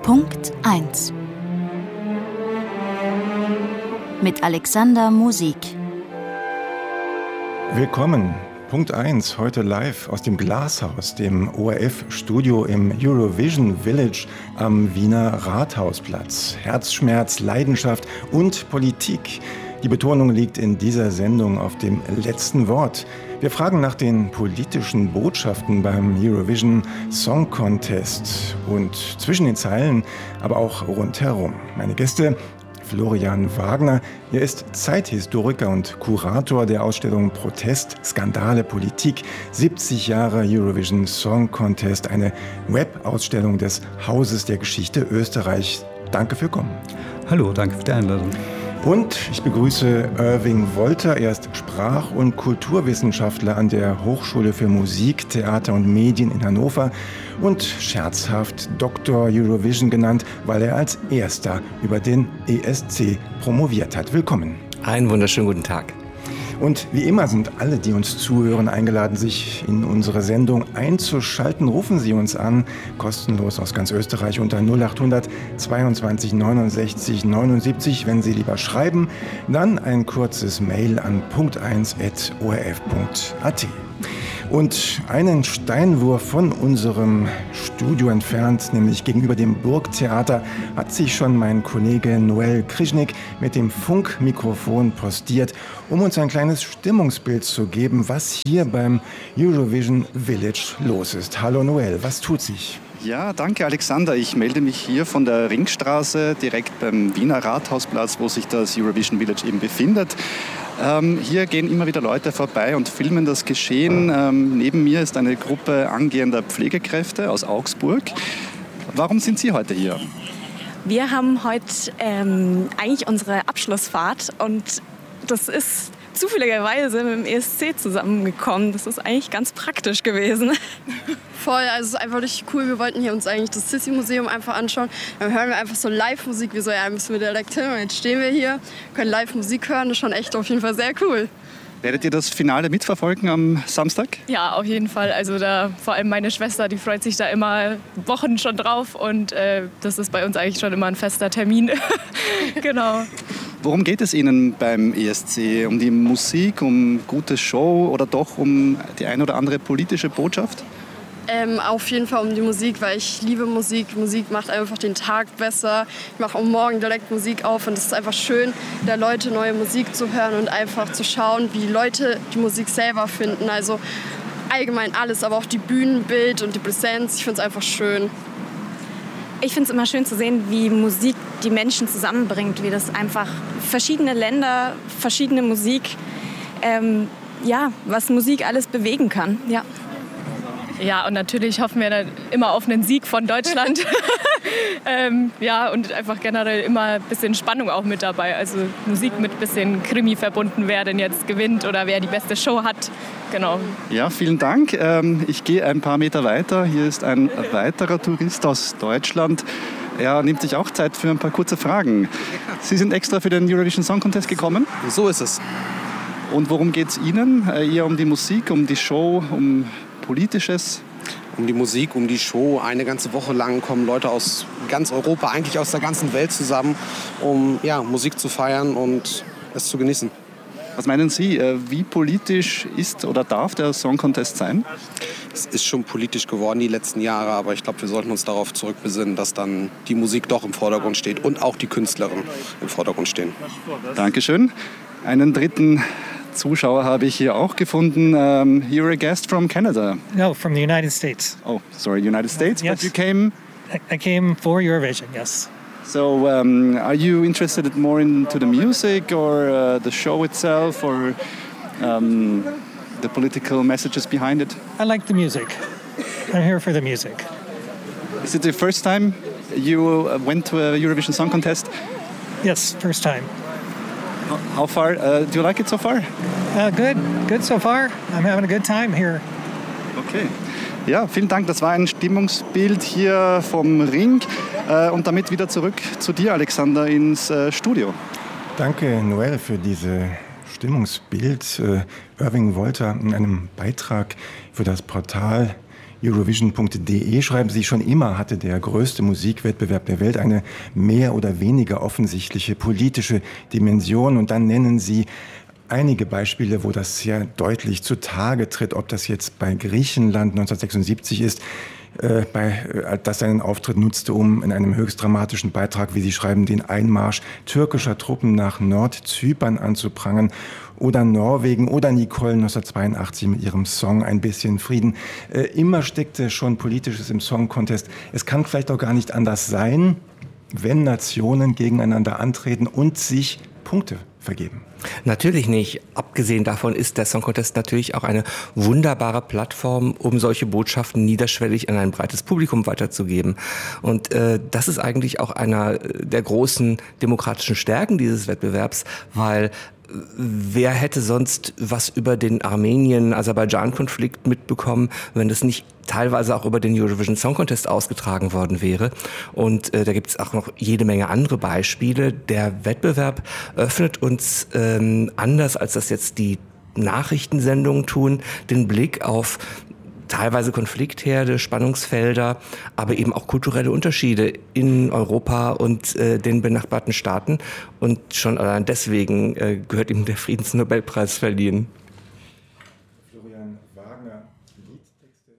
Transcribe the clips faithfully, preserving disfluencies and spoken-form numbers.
Punkt eins mit Alexander Musik. Willkommen. Punkt eins, heute live aus dem Glashaus, dem O R F-Studio im Eurovision Village am Wiener Rathausplatz. Herzschmerz, Leidenschaft und Politik. Die Betonung liegt in dieser Sendung auf dem letzten Wort. Wir fragen nach den politischen Botschaften beim Eurovision Song Contest und zwischen den Zeilen, aber auch rundherum. Meine Gäste: Florian Wagner. Er ist Zeithistoriker und Kurator der Ausstellung Protest, Skandale, Politik, siebzig Jahre Eurovision Song Contest, eine Webausstellung des Hauses der Geschichte Österreich. Danke für Kommen. Hallo, danke für die Einladung. Und ich begrüße Irving Wolter. Er ist Sprach- und Kulturwissenschaftler an der Hochschule für Musik, Theater und Medien in Hannover und scherzhaft Doktor Eurovision genannt, weil er als erster über den E S C promoviert hat. Willkommen. Einen wunderschönen guten Tag. Und wie immer sind alle, die uns zuhören, eingeladen, sich in unsere Sendung einzuschalten. Rufen Sie uns an, kostenlos aus ganz Österreich unter null acht hundert zweiundzwanzig neunundsechzig neunundsiebzig. Wenn Sie lieber schreiben, dann ein kurzes Mail an punkt eins at o r f punkt a t. Und einen Steinwurf von unserem Studio entfernt, nämlich gegenüber dem Burgtheater, hat sich schon mein Kollege Noel Krischnik mit dem Funkmikrofon postiert, um uns ein kleines Stimmungsbild zu geben, was hier beim Eurovision Village los ist. Hallo Noel, was tut sich? Ja, danke Alexander. Ich melde mich hier von der Ringstraße, direkt beim Wiener Rathausplatz, wo sich das Eurovision Village eben befindet. Ähm, hier gehen immer wieder Leute vorbei und filmen das Geschehen. Ähm, neben mir ist eine Gruppe angehender Pflegekräfte aus Augsburg. Warum sind Sie heute hier? Wir haben heute ähm, eigentlich unsere Abschlussfahrt und das ist zufälligerweise mit dem E S C zusammengekommen. Das ist eigentlich ganz praktisch gewesen. Voll, also es ist einfach richtig cool. Wir wollten hier uns eigentlich das Sissi-Museum einfach anschauen. Dann hören wir einfach so Live-Musik. Wir so, ja, müssen wir direkt hin. Und jetzt stehen wir hier, können Live-Musik hören. Das ist schon echt auf jeden Fall sehr cool. Werdet ihr das Finale mitverfolgen am Samstag? Ja, auf jeden Fall. Also da, vor allem meine Schwester, die freut sich da immer Wochen schon drauf. Und äh, das ist bei uns eigentlich schon immer ein fester Termin. Genau. Worum geht es Ihnen beim E S C? Um die Musik, um gute Show oder doch um die ein oder andere politische Botschaft? Ähm, auf jeden Fall um die Musik, weil ich liebe Musik. Musik macht einfach den Tag besser. Ich mache am Morgen direkt Musik auf und es ist einfach schön, da Leute neue Musik zu hören und einfach zu schauen, wie Leute die Musik selber finden. Also allgemein alles, aber auch die Bühnenbild und die Präsenz. Ich finde es einfach schön. Ich finde es immer schön zu sehen, wie Musik die Menschen zusammenbringt, wie das einfach verschiedene Länder, verschiedene Musik, ähm, ja, was Musik alles bewegen kann. Ja. Ja, und natürlich hoffen wir dann immer auf einen Sieg von Deutschland. ähm, ja, und einfach generell immer ein bisschen Spannung auch mit dabei. Also Musik mit ein bisschen Krimi verbunden, wer denn jetzt gewinnt oder wer die beste Show hat. Genau. Ja, vielen Dank. Ähm, ich gehe ein paar Meter weiter. Hier ist ein weiterer Tourist aus Deutschland. Er nimmt sich auch Zeit für ein paar kurze Fragen. Sie sind extra für den Eurovision Song Contest gekommen? So ist es. Und worum geht es Ihnen? Eher um die Musik, um die Show, um Politisches? Um die Musik, um die Show. Eine ganze Woche lang kommen Leute aus ganz Europa, eigentlich aus der ganzen Welt zusammen, um ja, Musik zu feiern und es zu genießen. Was meinen Sie, wie politisch ist oder darf der Song Contest sein? Es ist schon politisch geworden die letzten Jahre, aber ich glaube, wir sollten uns darauf zurückbesinnen, dass dann die Musik doch im Vordergrund steht und auch die Künstlerin im Vordergrund stehen. Dankeschön. Einen dritten Zuschauer habe ich hier auch gefunden. Um, you're a guest from Canada. No, from the United States. Oh, sorry, United States. Yes. But you came. I came for Eurovision. Yes. So, um, are you interested more into the music or uh, the show itself, or um, the political messages behind it? I like the music. I'm here for the music. Is it the first time you went to a Eurovision Song Contest? Yes, first time. How far? Uh, do you like it so far? Uh, good, good so far. I'm having a good time here. Okay. Ja, vielen Dank. Das war ein Stimmungsbild hier vom Ring. Äh, und damit wieder zurück zu dir, Alexander, ins äh, Studio. Danke, Noel, für diese Stimmungsbild. Äh, Irving Wolter in einem Beitrag für das Portal Eurovision punkt de schreiben Sie, schon immer hatte der größte Musikwettbewerb der Welt eine mehr oder weniger offensichtliche politische Dimension. Und dann nennen Sie einige Beispiele, wo das sehr deutlich zutage tritt, ob das jetzt bei Griechenland neunzehnhundertsechsundsiebzig ist, äh, bei, äh, das seinen Auftritt nutzte, um in einem höchst dramatischen Beitrag, wie Sie schreiben, den Einmarsch türkischer Truppen nach Nordzypern anzuprangern, oder Norwegen oder Nicole neunzehnhundertzweiundachtzig mit ihrem Song Ein bisschen Frieden. Äh, immer steckte schon Politisches im Song Contest. Es kann vielleicht auch gar nicht anders sein, wenn Nationen gegeneinander antreten und sich Punkte vergeben. Natürlich nicht. Abgesehen davon ist der Song Contest natürlich auch eine wunderbare Plattform, um solche Botschaften niederschwellig an ein breites Publikum weiterzugeben. Und äh, das ist eigentlich auch einer der großen demokratischen Stärken dieses Wettbewerbs, weil wer hätte sonst was über den Armenien-Aserbaidschan-Konflikt mitbekommen, wenn das nicht teilweise auch über den Eurovision Song Contest ausgetragen worden wäre. Und äh, da gibt es auch noch jede Menge andere Beispiele. Der Wettbewerb öffnet uns ähm, anders, als das jetzt die Nachrichtensendungen tun, den Blick auf teilweise Konfliktherde, Spannungsfelder, aber eben auch kulturelle Unterschiede in Europa und äh, den benachbarten Staaten. Und schon allein deswegen äh, gehört ihm der Friedensnobelpreis verliehen. Florian Wagner, Liedtexte,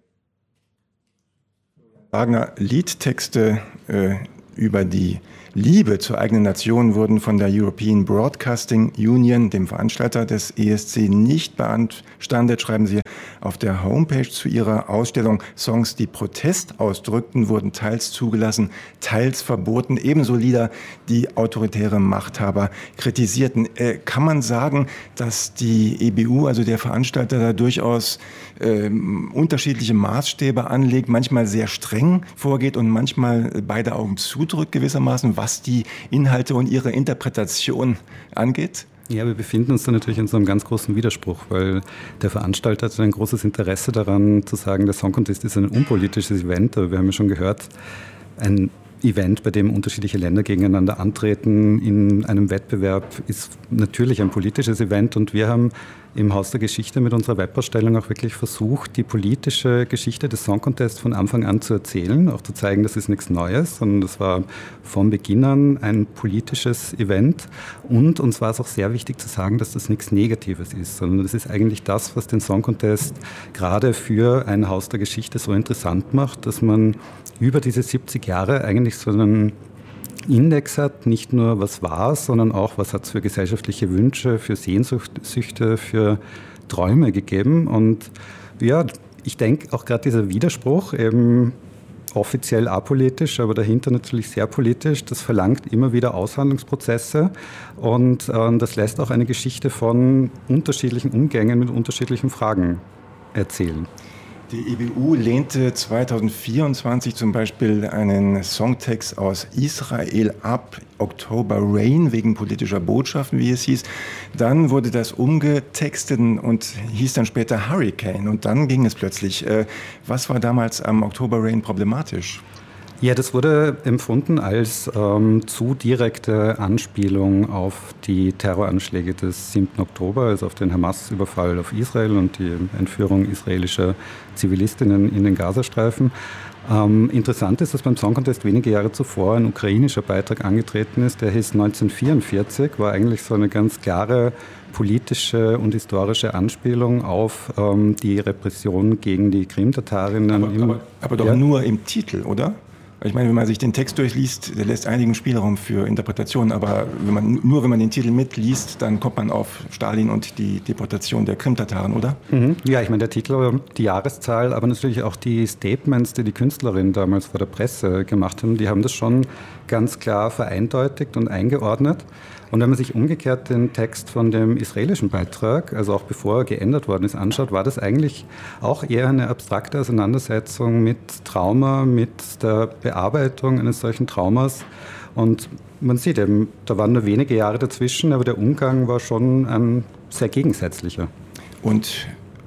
Wagner, Liedtexte äh, über die Liebe zur eigenen Nation wurden von der European Broadcasting Union, dem Veranstalter des E S C, nicht beanstandet, schreiben Sie auf der Homepage zu Ihrer Ausstellung. Songs, die Protest ausdrückten, wurden teils zugelassen, teils verboten. Ebenso Lieder, die autoritäre Machthaber kritisierten. Äh, kann man sagen, dass die E B U, also der Veranstalter, da durchaus äh, unterschiedliche Maßstäbe anlegt, manchmal sehr streng vorgeht und manchmal beide Augen zudrückt gewissermaßen, was die Inhalte und ihre Interpretation angeht? Ja, wir befinden uns da natürlich in so einem ganz großen Widerspruch, weil der Veranstalter hat ein großes Interesse daran, zu sagen, der Song Contest ist ein unpolitisches Event. Aber wir haben ja schon gehört, ein Event, bei dem unterschiedliche Länder gegeneinander antreten in einem Wettbewerb, ist natürlich ein politisches Event. Und wir haben im Haus der Geschichte mit unserer Webausstellung auch wirklich versucht, die politische Geschichte des Song Contest von Anfang an zu erzählen, auch zu zeigen, das ist nichts Neues, sondern das war von Beginn an ein politisches Event. Und uns war es auch sehr wichtig zu sagen, dass das nichts Negatives ist, sondern das ist eigentlich das, was den Song Contest gerade für ein Haus der Geschichte so interessant macht, dass man über diese siebzig Jahre eigentlich so einen Index hat, nicht nur was war, sondern auch was hat es für gesellschaftliche Wünsche, für Sehnsüchte, für Träume gegeben. Und ja, ich denke auch gerade dieser Widerspruch, eben offiziell apolitisch, aber dahinter natürlich sehr politisch, das verlangt immer wieder Aushandlungsprozesse und äh, das lässt auch eine Geschichte von unterschiedlichen Umgängen mit unterschiedlichen Fragen erzählen. Die E B U lehnte zweitausendvierundzwanzig zum Beispiel einen Songtext aus Israel ab, October Rain, wegen politischer Botschaften, wie es hieß. Dann wurde das umgetextet und hieß dann später Hurricane. Und dann ging es plötzlich. Was war damals am October Rain problematisch? Ja, das wurde empfunden als ähm, zu direkte Anspielung auf die Terroranschläge des siebten Oktober, also auf den Hamas-Überfall auf Israel und die Entführung israelischer Zivilistinnen in den Gazastreifen. Ähm, interessant ist, dass beim Song Contest wenige Jahre zuvor ein ukrainischer Beitrag angetreten ist, der hieß neunzehnhundertvierundvierzig, war eigentlich so eine ganz klare politische und historische Anspielung auf ähm, die Repression gegen die Krimtatarinnen. Aber, aber, aber doch ja. Nur im Titel, oder? Ich meine, wenn man sich den Text durchliest, der lässt einigen Spielraum für Interpretationen, aber wenn man, nur wenn man den Titel mitliest, dann kommt man auf Stalin und die Deportation der Krimtataren, oder? Mhm. Ja, ich meine, der Titel, die Jahreszahl, aber natürlich auch die Statements, die die Künstlerin damals vor der Presse gemacht haben, die haben das schon ganz klar vereindeutigt und eingeordnet. Und wenn man sich umgekehrt den Text von dem israelischen Beitrag, also auch bevor er geändert worden ist, anschaut, war das eigentlich auch eher eine abstrakte Auseinandersetzung mit Trauma, mit der Bearbeitung eines solchen Traumas. Und man sieht eben, da waren nur wenige Jahre dazwischen, aber der Umgang war schon ein sehr gegensätzlicher. Und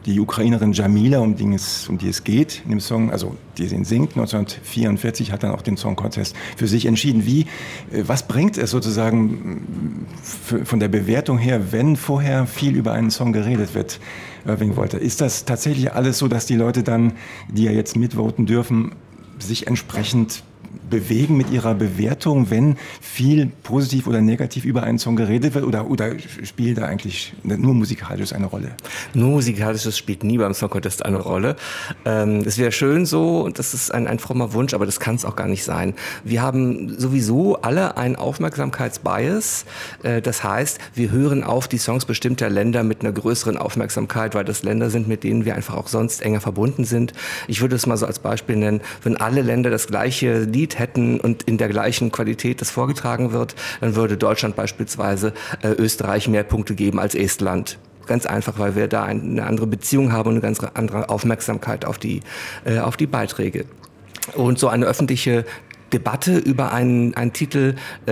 die Ukrainerin Jamila, um die, es, um die es geht in dem Song, also die ihn singt, neunzehnhundertvierundvierzig, hat dann auch den Song Contest für sich entschieden. Wie, was bringt es sozusagen von der Bewertung her, wenn vorher viel über einen Song geredet wird, Irving Wolter? Ist das tatsächlich alles so, dass die Leute dann, die ja jetzt mitvoten dürfen, sich entsprechend bewegen mit ihrer Bewertung, wenn viel positiv oder negativ über einen Song geredet wird, oder, oder spielt da eigentlich nur Musikalisches eine Rolle? Nur Musikalisches spielt nie beim Song Contest eine Rolle. Ähm, das wäre schön so, und das ist ein, ein frommer Wunsch, aber das kann es auch gar nicht sein. Wir haben sowieso alle einen Aufmerksamkeitsbias. Äh, das heißt, wir hören auf die Songs bestimmter Länder mit einer größeren Aufmerksamkeit, weil das Länder sind, mit denen wir einfach auch sonst enger verbunden sind. Ich würde es mal so als Beispiel nennen, wenn alle Länder das gleiche Lied hätten und in der gleichen Qualität das vorgetragen wird, dann würde Deutschland beispielsweise äh, Österreich mehr Punkte geben als Estland. Ganz einfach, weil wir da ein, eine andere Beziehung haben und eine ganz andere Aufmerksamkeit auf die, äh, auf die Beiträge. Und so eine öffentliche Debatte über einen, einen Titel,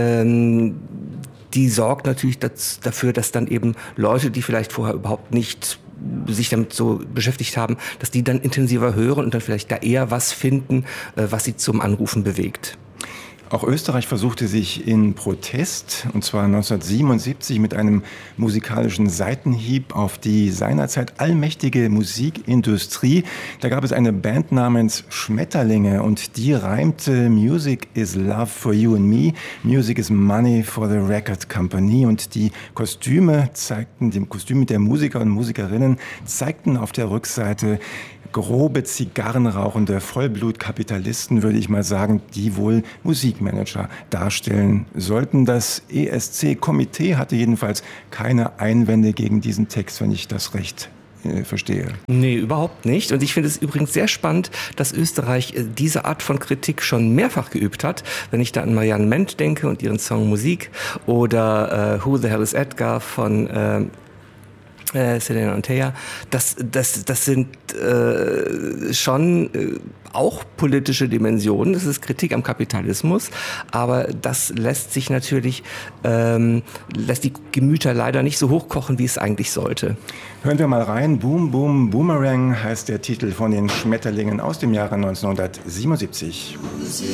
ähm, die sorgt natürlich das, dafür, dass dann eben Leute, die vielleicht vorher überhaupt nicht sich damit so beschäftigt haben, dass die dann intensiver hören und dann vielleicht da eher was finden, was sie zum Anrufen bewegt. Auch Österreich versuchte sich in Protest, und zwar neunzehnhundertsiebenundsiebzig, mit einem musikalischen Seitenhieb auf die seinerzeit allmächtige Musikindustrie. Da gab es eine Band namens Schmetterlinge, und die reimte Music is love for you and me, Music is money for the record company. Und die Kostüme zeigten, die Kostüme der Musiker und Musikerinnen zeigten auf der Rückseite grobe, zigarrenrauchende Vollblutkapitalisten, würde ich mal sagen, die wohl Musikmanager darstellen sollten. Das E S C-Komitee hatte jedenfalls keine Einwände gegen diesen Text, wenn ich das recht äh, verstehe. Nee, überhaupt nicht. Und ich finde es übrigens sehr spannend, dass Österreich äh, diese Art von Kritik schon mehrfach geübt hat. Wenn ich da an Marianne Ment denke und ihren Song Musik, oder äh, Who the Hell is Edgar von äh, Äh, Selena und Thea, das, das, das sind äh, schon äh, auch politische Dimensionen. Das ist Kritik am Kapitalismus, aber das lässt sich natürlich, ähm, lässt die Gemüter leider nicht so hochkochen, wie es eigentlich sollte. Hören wir mal rein. Boom Boom Boomerang heißt der Titel von den Schmetterlingen aus dem Jahre neunzehnhundertsiebenundsiebzig.